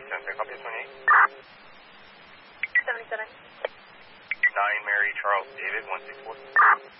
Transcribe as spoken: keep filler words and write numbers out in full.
seventy-seven, copy twenty-eight. seventy-seven. nine Mary Charles David, one six four.